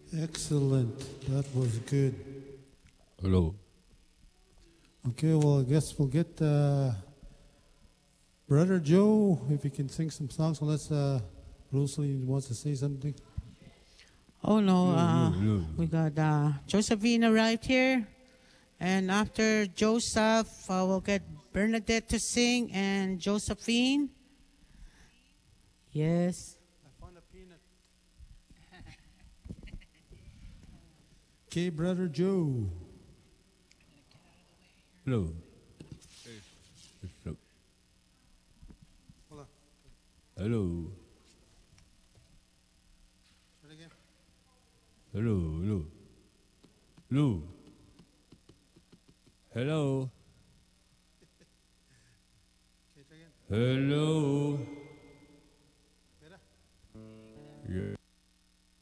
Excellent. That was good. Hello. Okay, well, I guess we'll get Brother Joe, if he can sing some songs, unless Bruce Lee wants to say something. Oh no, No. we got Josephine arrived here, and after Joseph, we'll get Bernadette to sing and Josephine. Yes. I found a peanut. Okay, Brother Joe. Hello. Hold on. Hello. Try it again. Hello. Hello. Hello. Okay, try again. Hello. Better? Yeah.